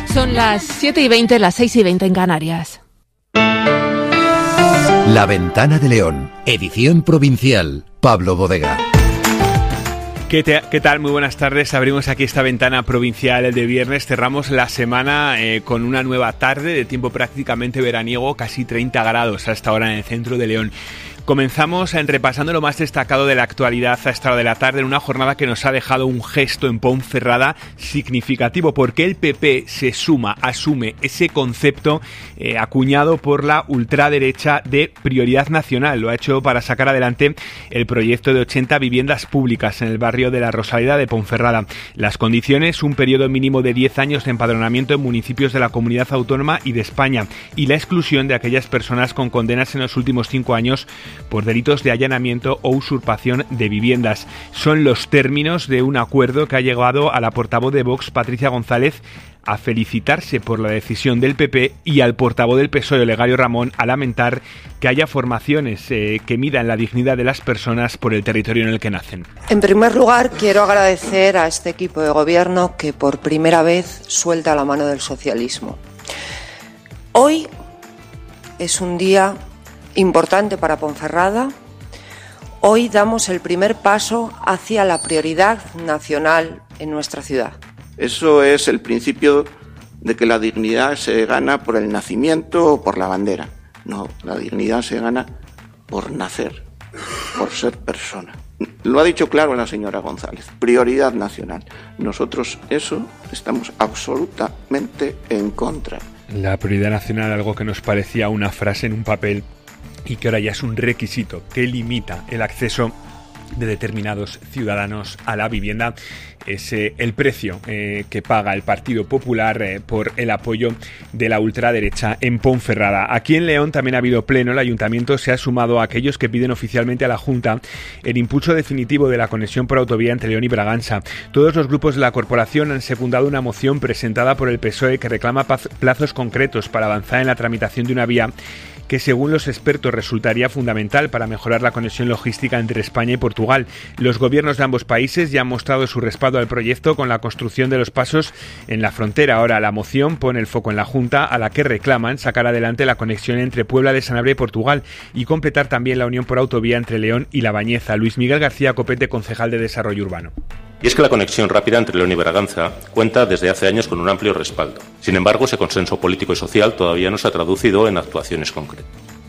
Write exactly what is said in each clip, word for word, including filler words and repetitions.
Son las siete y veinte, las seis y veinte en Canarias. La Ventana de León, edición provincial, Pablo Bodega. ¿Qué, te, ¿Qué tal? Muy buenas tardes. Abrimos aquí esta ventana provincial de viernes. Cerramos la semana eh, con una nueva tarde de tiempo prácticamente veraniego, casi treinta grados hasta ahora en el centro de León. Comenzamos en repasando lo más destacado de la actualidad a esta hora de la tarde en una jornada que nos ha dejado un gesto en Ponferrada significativo, porque el P P se suma, asume ese concepto eh, acuñado por la ultraderecha de prioridad nacional. Lo ha hecho para sacar adelante el proyecto de ochenta viviendas públicas en el barrio de la Rosaleda de Ponferrada. Las condiciones: un periodo mínimo de diez años de empadronamiento en municipios de la comunidad autónoma y de España, y la exclusión de aquellas personas con condenas en los últimos cinco años por delitos de allanamiento o usurpación de viviendas. Son los términos de un acuerdo que ha llegado a la portavoz de Vox, Patricia González, a felicitarse por la decisión del P P, y al portavoz del P S O E, Olegario Ramón, a lamentar que haya formaciones eh, que midan la dignidad de las personas por el territorio en el que nacen. En primer lugar, quiero agradecer a este equipo de gobierno que por primera vez suelta la mano del socialismo. Hoy es un día importante para Ponferrada. Hoy damos el primer paso hacia la prioridad nacional en nuestra ciudad. Eso es el principio de que la dignidad se gana por el nacimiento o por la bandera. No, la dignidad se gana por nacer, por ser persona. Lo ha dicho claro la señora González, prioridad nacional. Nosotros eso estamos absolutamente en contra. La prioridad nacional, algo que nos parecía una frase en un papel y que ahora ya es un requisito que limita el acceso de determinados ciudadanos a la vivienda. Es eh, el precio eh, que paga el Partido Popular eh, por el apoyo de la ultraderecha en Ponferrada. Aquí en León también ha habido pleno. El Ayuntamiento se ha sumado a aquellos que piden oficialmente a la Junta el impulso definitivo de la conexión por autovía entre León y Bragança. Todos los grupos de la corporación han secundado una moción presentada por el P S O E que reclama plazos concretos para avanzar en la tramitación de una vía que, según los expertos, resultaría fundamental para mejorar la conexión logística entre España y Portugal. Los gobiernos de ambos países ya han mostrado su respaldo al proyecto con la construcción de los pasos en la frontera. Ahora la moción pone el foco en la Junta, a la que reclaman sacar adelante la conexión entre Puebla de Sanabria y Portugal y completar también la unión por autovía entre León y La Bañeza. Luis Miguel García Copete, concejal de Desarrollo Urbano. Y es que la conexión rápida entre León y Bragança cuenta desde hace años con un amplio respaldo. Sin embargo, ese consenso político y social todavía no se ha traducido en actuaciones concretas.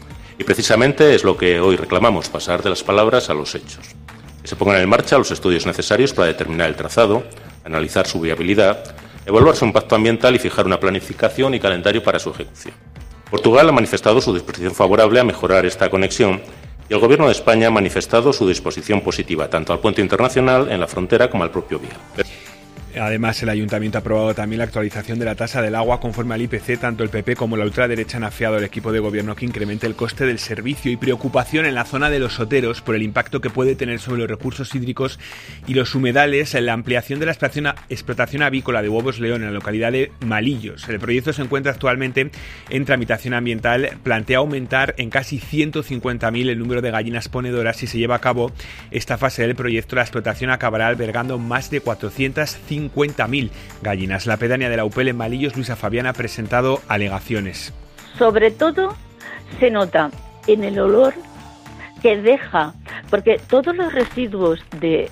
Y precisamente es lo que hoy reclamamos, pasar de las palabras a los hechos. Que se pongan en marcha los estudios necesarios para determinar el trazado, analizar su viabilidad, evaluar su impacto ambiental y fijar una planificación y calendario para su ejecución. Portugal ha manifestado su disposición favorable a mejorar esta conexión, y el Gobierno de España ha manifestado su disposición positiva tanto al puente internacional en la frontera como al propio vial. Además, el Ayuntamiento ha aprobado también la actualización de la tasa del agua conforme al I P C. Tanto el P P como la ultraderecha han afiado al equipo de gobierno que incremente el coste del servicio, y preocupación en la zona de Los Oteros por el impacto que puede tener sobre los recursos hídricos y los humedales en la ampliación de la explotación avícola de Huevos León en la localidad de Malillos. El proyecto se encuentra actualmente en tramitación ambiental. Plantea aumentar en casi ciento cincuenta mil el número de gallinas ponedoras. Si se lleva a cabo esta fase del proyecto, la explotación acabará albergando más de cuatrocientas cincuenta mil gallinas. La pedánea de la Upel en Malillos, Luisa Fabián, ha presentado alegaciones. Sobre todo se nota en el olor que deja, porque todos los residuos de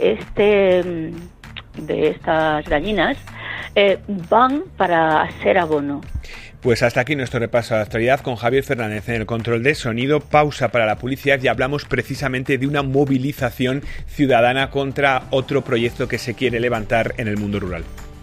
este de estas gallinas eh, van para ser abono. Pues hasta aquí nuestro repaso a la actualidad con Javier Fernández en el control de sonido. Pausa para la publicidad y hablamos precisamente de una movilización ciudadana contra otro proyecto que se quiere levantar en el mundo rural.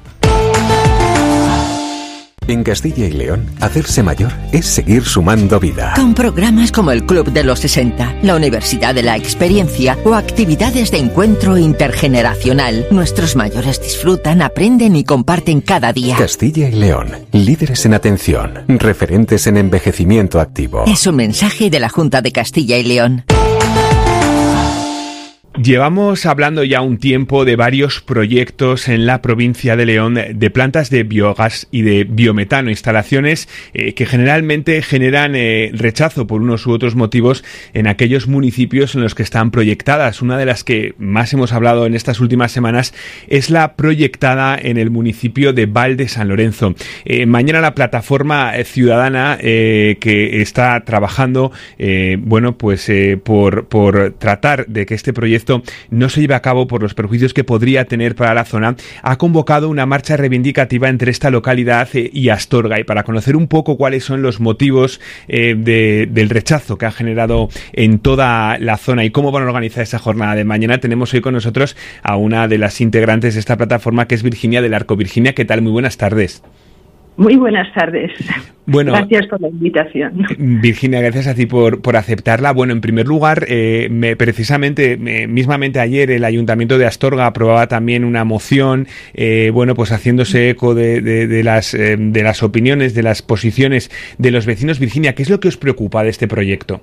En Castilla y León, hacerse mayor es seguir sumando vida. Con programas como el Club de los sesenta, la Universidad de la Experiencia o actividades de encuentro intergeneracional, nuestros mayores disfrutan, aprenden y comparten cada día. Castilla y León, líderes en atención, referentes en envejecimiento activo. Es un mensaje de la Junta de Castilla y León. Llevamos hablando ya un tiempo de varios proyectos en la provincia de León de plantas de biogás y de biometano, instalaciones eh, que generalmente generan eh, rechazo por unos u otros motivos en aquellos municipios en los que están proyectadas. Una de las que más hemos hablado en estas últimas semanas es la proyectada en el municipio de Val de San Lorenzo. Eh, mañana la plataforma ciudadana eh, que está trabajando, eh, bueno, pues eh, por, por tratar de que este proyecto no se lleve a cabo por los perjuicios que podría tener para la zona, ha convocado una marcha reivindicativa entre esta localidad y Astorga, y para conocer un poco cuáles son los motivos eh, de, del rechazo que ha generado en toda la zona y cómo van a organizar esa jornada de mañana, tenemos hoy con nosotros a una de las integrantes de esta plataforma, que es Virginia del Arco. Virginia, ¿qué tal? Muy buenas tardes. Muy buenas tardes. Bueno, gracias por la invitación. Virginia, gracias a ti por, por aceptarla. Bueno, en primer lugar, eh, me, precisamente, me, mismamente ayer el Ayuntamiento de Astorga aprobaba también una moción, eh, bueno, pues haciéndose eco de, de, de, las, eh, de las opiniones, de las posiciones de los vecinos. Virginia, ¿qué es lo que os preocupa de este proyecto?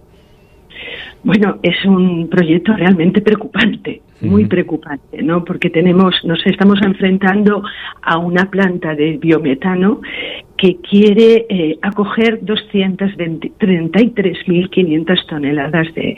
Bueno, es un proyecto realmente preocupante, muy preocupante, ¿no? Porque tenemos, nos estamos enfrentando a una planta de biometano que quiere eh, acoger doscientas treinta y tres mil quinientas toneladas de,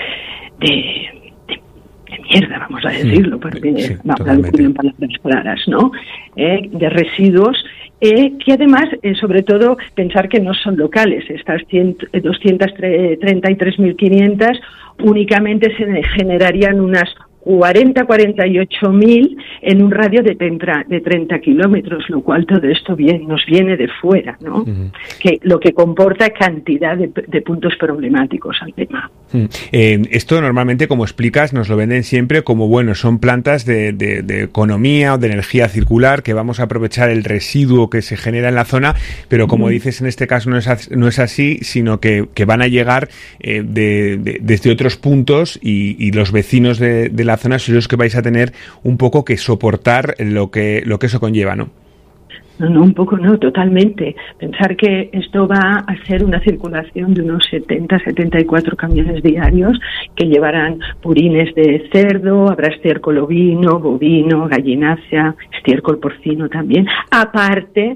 de, de, de mierda, vamos a decirlo, porque sí, vamos a decirlo en palabras claras, ¿no? Eh, de residuos. Eh, que además, eh, sobre todo, pensar que no son locales. Estas doscientas treinta y tres mil quinientas únicamente se generarían unas cuarenta a cuarenta y ocho mil en un radio de treinta, de treinta kilómetros, lo cual todo esto bien, nos viene de fuera, ¿no? Uh-huh. Que lo que comporta cantidad de, de puntos problemáticos al tema. Uh-huh. Eh, esto normalmente, como explicas, nos lo venden siempre como, bueno, son plantas de, de, de economía o de energía circular, que vamos a aprovechar el residuo que se genera en la zona, pero como uh-huh. dices, en este caso no es, no es así, sino que, que van a llegar eh, de, de, desde otros puntos y, y los vecinos de, de la la zona sois los que vais a tener un poco que soportar lo que lo que eso conlleva, ¿no? No, no, un poco no, totalmente. Pensar que esto va a ser una circulación de unos setenta, setenta y cuatro camiones diarios que llevarán purines de cerdo, habrá estiércol ovino, bovino, gallinácea, estiércol porcino también, aparte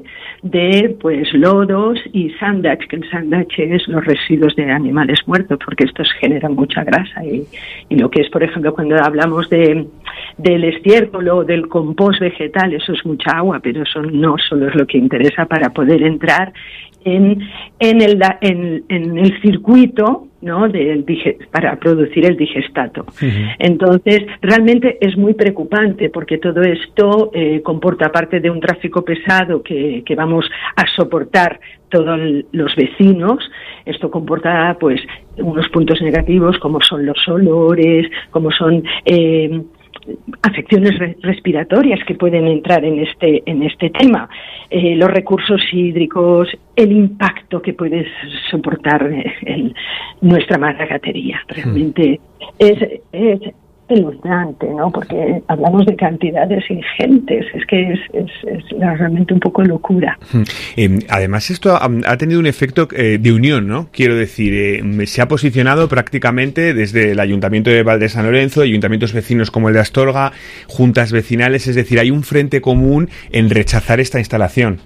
de pues lodos y sandach, que el sandach es los residuos de animales muertos, porque estos generan mucha grasa y, y lo que es, por ejemplo, cuando hablamos de del estiércol o del compost vegetal, eso es mucha agua, pero eso no solo es lo que interesa para poder entrar en en el en, en el circuito, ¿no? Del para producir el digestato. Uh-huh. Entonces, realmente es muy preocupante porque todo esto eh, comporta parte de un tráfico pesado que, que vamos a soportar todos los vecinos. Esto comporta, pues, unos puntos negativos como son los olores, como son eh, afecciones re- respiratorias que pueden entrar en este en este tema, eh, los recursos hídricos, el impacto que puede soportar el, nuestra maragatería. Realmente mm. es, es espeluznante, ¿no? Porque hablamos de cantidades ingentes, es que es, es, es realmente un poco locura. Eh, además, esto ha, ha tenido un efecto eh, de unión, ¿no? Quiero decir, eh, se ha posicionado prácticamente desde el Ayuntamiento de Val de San Lorenzo, ayuntamientos vecinos como el de Astorga, juntas vecinales, es decir, hay un frente común en rechazar esta instalación.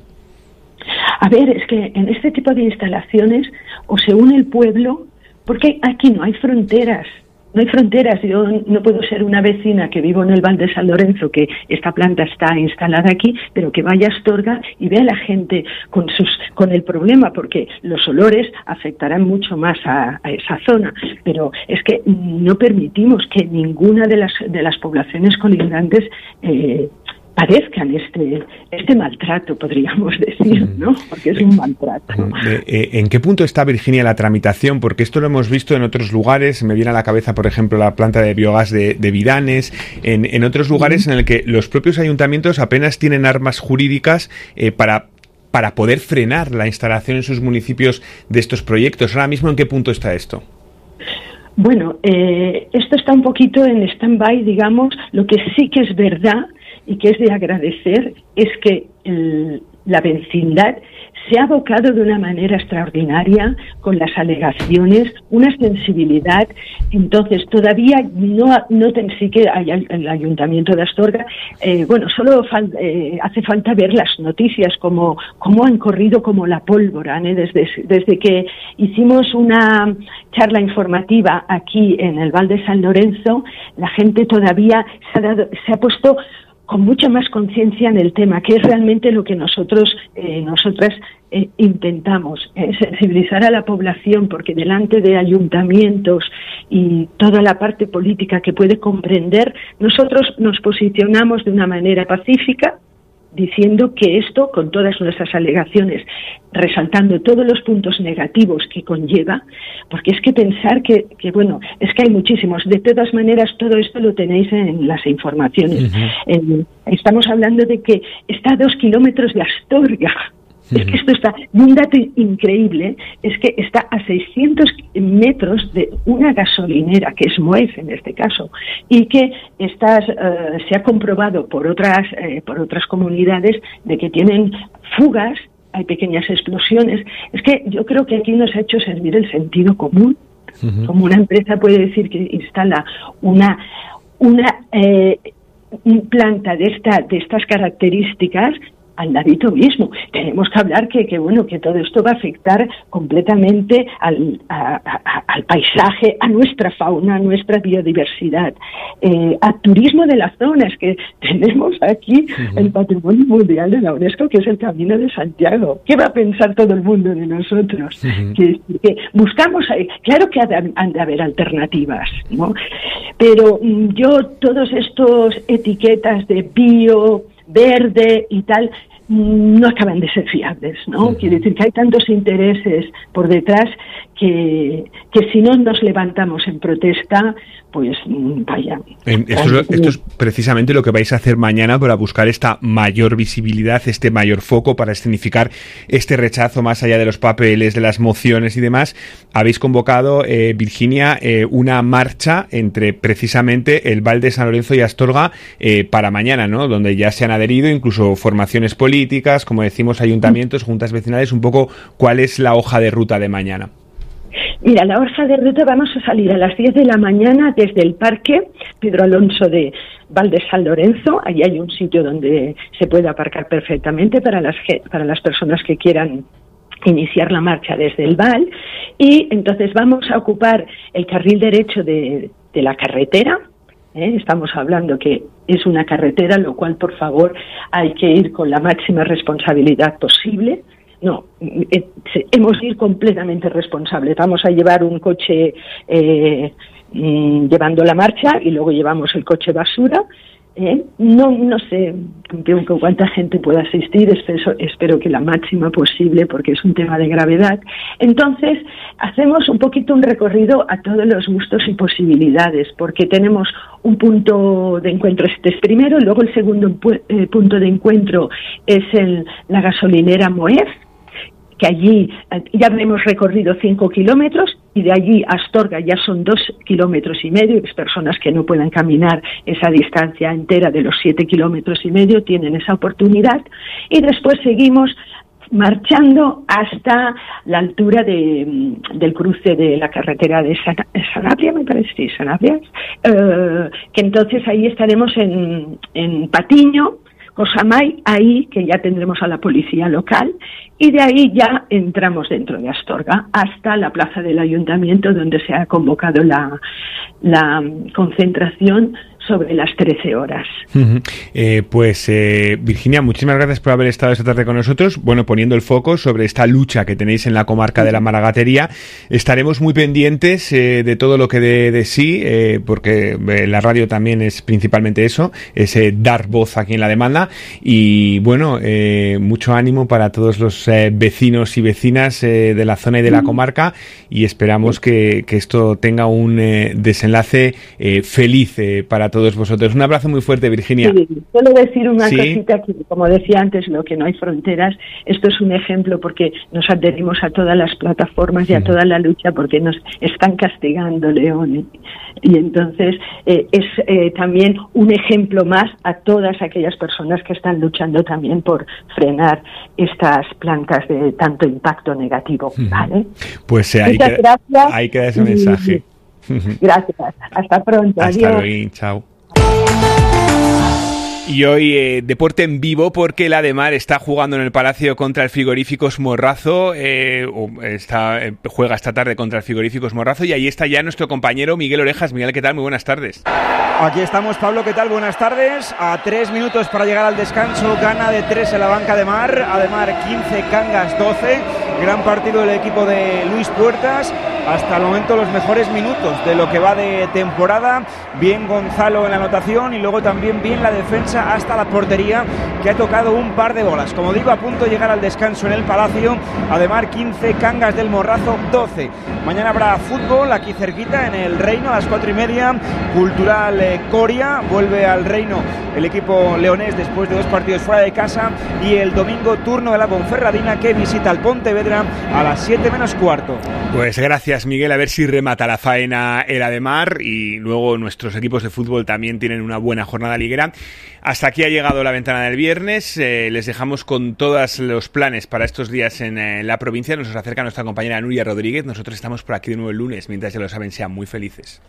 A ver, es que en este tipo de instalaciones o se une el pueblo, porque aquí no hay fronteras. No hay fronteras. Yo no puedo ser una vecina que vivo en el Val de San Lorenzo, que esta planta está instalada aquí, pero que vaya a Astorga y vea a la gente con sus con el problema, porque los olores afectarán mucho más a, a esa zona. Pero es que no permitimos que ninguna de las de las poblaciones colindantes eh, padezcan este este maltrato, podríamos decir, ¿no? Porque es un maltrato. ¿En qué punto está, Virginia, la tramitación? Porque esto lo hemos visto en otros lugares. Me viene a la cabeza, por ejemplo, la planta de biogás de, de Vidanes, en, en otros lugares en el que los propios ayuntamientos apenas tienen armas jurídicas eh, para para poder frenar la instalación en sus municipios de estos proyectos. Ahora mismo, ¿en qué punto está esto? Bueno, eh, esto está un poquito en stand-by, digamos. Lo que sí que es verdad y que es de agradecer es que el, la vecindad se ha abocado de una manera extraordinaria con las alegaciones, una sensibilidad. Entonces, todavía no, no ten, sí que hay el Ayuntamiento de Astorga, eh, bueno, solo fal, eh, hace falta ver las noticias, como, como han corrido como la pólvora, ¿eh? desde, desde que hicimos una charla informativa aquí en el Val de San Lorenzo, la gente todavía se ha, dado, se ha puesto con mucha más conciencia en el tema, que es realmente lo que nosotros, eh, nosotras eh, intentamos, eh, sensibilizar a la población, porque delante de ayuntamientos y toda la parte política que puede comprender, nosotros nos posicionamos de una manera pacífica, diciendo que esto, con todas nuestras alegaciones, resaltando todos los puntos negativos que conlleva, porque es que pensar que, que bueno, es que hay muchísimos. De todas maneras, todo esto lo tenéis en las informaciones. Uh-huh. eh, estamos hablando de que está a dos kilómetros de Astorga. Es que esto está, y un dato increíble es que está a seiscientos metros de una gasolinera, que es Moef en este caso, y que estas, uh, se ha comprobado por otras, eh, por otras comunidades de que tienen fugas, hay pequeñas explosiones. Es que yo creo que aquí nos ha hecho servir el sentido común. Uh-huh. Como una empresa puede decir que instala una, una eh, planta de, esta, de estas características, al ladito mismo. Tenemos que hablar que, que bueno, que todo esto va a afectar completamente al, a, a, al paisaje, a nuestra fauna, a nuestra biodiversidad, eh, al turismo de la zona. Es que tenemos aquí uh-huh. el Patrimonio Mundial de la UNESCO, que es el Camino de Santiago. ¿Qué va a pensar todo el mundo de nosotros? Uh-huh. Que, que buscamos, claro que han de haber alternativas, ¿no? Pero yo, todos estos etiquetas de bio, verde y tal, no acaban de ser fiables, ¿no? Uh-huh. Quiere decir que hay tantos intereses por detrás que, que si no nos levantamos en protesta, pues vaya. Esto es, esto es precisamente lo que vais a hacer mañana para buscar esta mayor visibilidad, este mayor foco para escenificar este rechazo más allá de los papeles, de las mociones y demás. Habéis convocado, eh, Virginia, eh, una marcha entre precisamente el Val de San Lorenzo y Astorga eh, para mañana, ¿no? Donde ya se han adherido incluso formaciones políticas, como decimos, ayuntamientos, juntas vecinales. Un poco, ¿cuál es la hoja de ruta de mañana? Mira, la hoja de ruta, vamos a salir a las diez de la mañana desde el Parque Pedro Alonso de Val de San Lorenzo. Allí hay un sitio donde se puede aparcar perfectamente para las, para las personas que quieran iniciar la marcha desde el Val. Y entonces vamos a ocupar el carril derecho de, de la carretera. ¿Eh? Estamos hablando que es una carretera, lo cual, por favor, hay que ir con la máxima responsabilidad posible. No, eh, hemos de ir completamente responsables. Vamos a llevar un coche eh, mm, llevando la marcha y luego llevamos el coche basura. ¿eh? No, no sé cuánta gente pueda asistir, espero, espero que la máxima posible, porque es un tema de gravedad. Entonces, hacemos un poquito un recorrido a todos los gustos y posibilidades, porque tenemos un punto de encuentro, este es primero, luego el segundo eh, punto de encuentro es el, la gasolinera Moef, que allí ya hemos recorrido cinco kilómetros y de allí a Astorga ya son dos kilómetros y medio. Las personas que no puedan caminar esa distancia entera de los siete kilómetros y medio tienen esa oportunidad. Y después seguimos marchando hasta la altura de, del cruce de la carretera de San, Sanabria, me parece, sí, Sanabria, eh, que entonces ahí estaremos en, en Patiño, Cosamay, ahí que ya tendremos a la policía local, y de ahí ya entramos dentro de Astorga hasta la plaza del ayuntamiento, donde se ha convocado la, la concentración sobre las trece horas. Uh-huh. Eh, pues eh, Virginia, muchísimas gracias por haber estado esta tarde con nosotros, bueno, poniendo el foco sobre esta lucha que tenéis en la comarca de la Maragatería. Estaremos muy pendientes eh, de todo lo que dé de sí, eh, porque eh, la radio también es principalmente eso, es eh, dar voz a quien la demanda, y bueno, eh, mucho ánimo para todos los eh, vecinos y vecinas eh, de la zona y de la comarca, y esperamos que, que esto tenga un eh, desenlace eh, feliz eh, para todos todos vosotros. Un abrazo muy fuerte, Virginia. Sí, solo decir una ¿Sí? cosita que, como decía antes, lo que no hay fronteras, esto es un ejemplo porque nos adherimos a todas las plataformas y a toda la lucha porque nos están castigando, León. Y entonces eh, es eh, también un ejemplo más a todas aquellas personas que están luchando también por frenar estas plantas de tanto impacto negativo, ¿vale? Pues eh, ahí, Muchas queda, gracias. ahí queda ese mensaje. Gracias. Hasta pronto. Hasta Adiós. luego. Chao. Y hoy eh, deporte en vivo porque el Ademar está jugando en el Palacio contra el Frigoríficos Morrazo, eh, o está, eh, juega esta tarde contra el Frigoríficos Morrazo y ahí está ya nuestro compañero Miguel Orejas. Miguel, ¿qué tal? Muy buenas tardes. Aquí estamos, Pablo, ¿qué tal? Buenas tardes. A tres minutos para llegar al descanso, gana de tres en la banca de Mar, Ademar quince, Cangas doce. Gran partido del equipo de Luis Puertas. Hasta el momento los mejores minutos de lo que va de temporada. Bien Gonzalo en la anotación y luego también bien la defensa hasta la portería, que ha tocado un par de bolas. Como digo, a punto de llegar al descanso en el Palacio. Ademar quince, Cangas del Morrazo doce. Mañana habrá fútbol aquí cerquita en el Reino a las cuatro y media. Cultural eh, Coria vuelve al Reino el equipo leonés después de dos partidos fuera de casa. Y el domingo turno de la Ponferradina que visita al Pontevedra a las siete menos cuarto. Pues gracias, Miguel, a ver si remata la faena el Ademar y luego nuestros equipos de fútbol también tienen una buena jornada liguera. Hasta aquí ha llegado la ventana del viernes, eh, les dejamos con todos los planes para estos días en eh, la provincia. Nos acerca nuestra compañera Nuria Rodríguez, nosotros estamos por aquí de nuevo el lunes, mientras ya lo saben, sean muy felices.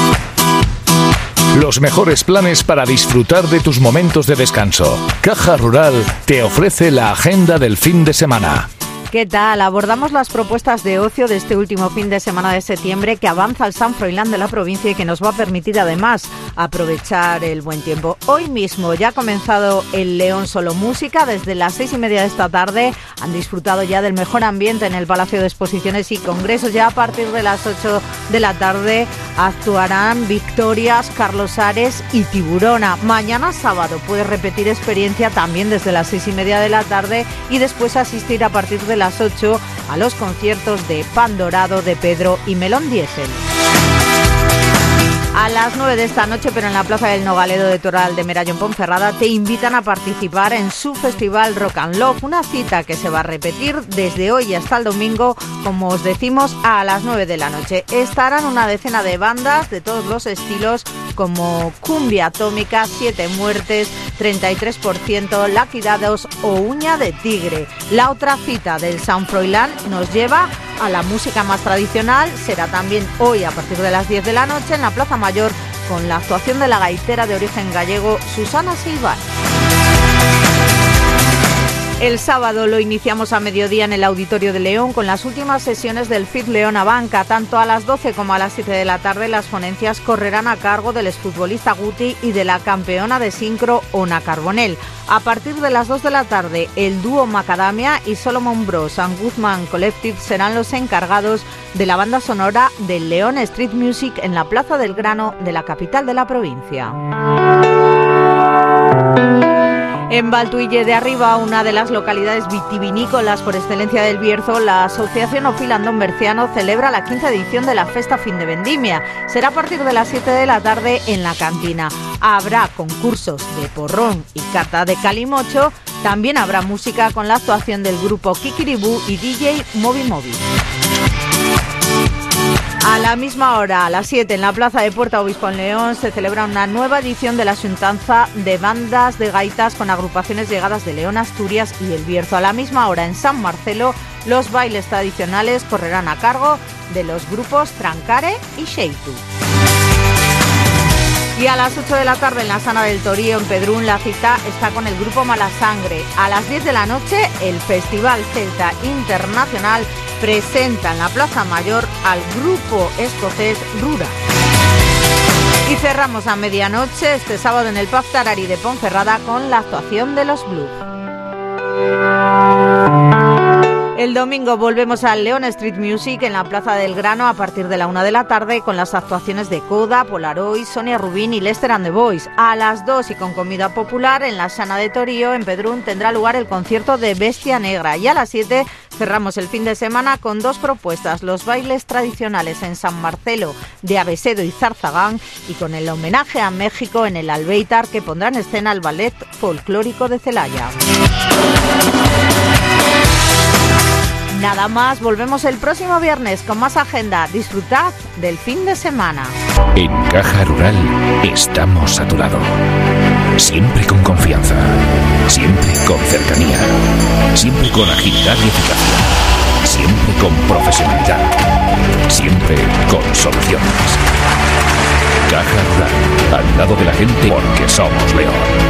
Los mejores planes para disfrutar de tus momentos de descanso. Caja Rural te ofrece la agenda del fin de semana. ¿Qué tal? Abordamos las propuestas de ocio de este último fin de semana de septiembre que avanza el San Froilán de la provincia y que nos va a permitir además aprovechar el buen tiempo. Hoy mismo ya ha comenzado el León Solo Música. Desde las seis y media de esta tarde han disfrutado ya del mejor ambiente en el Palacio de Exposiciones y Congresos. Ya a partir de las ocho de la tarde actuarán Victorias, Carlos Ares y Tiburona. Mañana sábado puedes repetir experiencia también desde las seis y media de la tarde y después asistir a partir de las ocho a los conciertos de Pan Dorado, de Pedro y Melón Diesel. A las nueve de esta noche, pero en la Plaza del Nogaledo de Toral de Merayo en Ponferrada, te invitan a participar en su festival Rock and Love, una cita que se va a repetir desde hoy hasta el domingo, como os decimos, a las nueve de la noche. Estarán una decena de bandas de todos los estilos, como Cumbia Atómica, Siete Muertes, treinta y tres por ciento, Laquidados o Uña de Tigre. La otra cita del San Froilán nos lleva a la música más tradicional. Será también hoy a partir de las diez de la noche en la Plaza Mayor con la actuación de la gaitera de origen gallego Susana Silvar. El sábado lo iniciamos a mediodía en el Auditorio de León con las últimas sesiones del F I T León Abanca. Tanto a las doce como a las siete de la tarde las ponencias correrán a cargo del exfutbolista Guti y de la campeona de sincro Ona Carbonell. A partir de las dos de la tarde el dúo Macadamia y Solomon Bros and Guzmán Collective serán los encargados de la banda sonora del León Street Music en la Plaza del Grano de la capital de la provincia. En Valtuille de Arriba, una de las localidades vitivinícolas por excelencia del Bierzo, la Asociación Ofilandón Berciano celebra la quinta edición de la Festa Fin de Vendimia. Será a partir de las siete de la tarde en la cantina. Habrá concursos de porrón y cata de calimocho. También habrá música con la actuación del grupo Kikiribú y D J Moby Moby. A la misma hora, a las siete, en la Plaza de Puerta Obispo en León, se celebra una nueva edición de la Xuntanza de bandas de gaitas con agrupaciones llegadas de León, Asturias y El Bierzo. A la misma hora, en San Marcelo, los bailes tradicionales correrán a cargo de los grupos Trancare y Xeitu. Y a las ocho de la tarde en la Sana del Torío, en Pedrún, la cita está con el grupo Malasangre. A las diez de la noche, el Festival Celta Internacional presenta en la Plaza Mayor al grupo escocés Rura. Y cerramos a medianoche este sábado en el Pub Tarari de Ponferrada con la actuación de los Blues. El domingo volvemos al León Street Music en la Plaza del Grano a partir de la una de la tarde con las actuaciones de Coda, Polaroid, Sonia Rubín y Lester and the Boys. A las dos y con comida popular en la Sana de Torío en Pedrún tendrá lugar el concierto de Bestia Negra y a las siete Cerramos el fin de semana con dos propuestas, los bailes tradicionales en San Marcelo de Abesedo y Zarzagán y con el homenaje a México en el Albéitar que pondrá en escena el Ballet Folclórico de Celaya. Nada más, volvemos el próximo viernes con más agenda. Disfrutad del fin de semana. En Caja Rural estamos a tu lado. Siempre con confianza, siempre con cercanía, siempre con agilidad y eficacia, siempre con profesionalidad, siempre con soluciones. Caja Rural, al lado de la gente porque somos León.